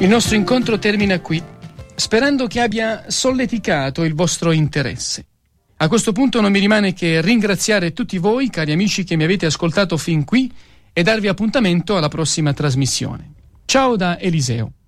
Il nostro incontro termina qui, sperando che abbia solleticato il vostro interesse. A questo punto non mi rimane che ringraziare tutti voi, cari amici, che mi avete ascoltato fin qui e darvi appuntamento alla prossima trasmissione. Ciao da Eliseo.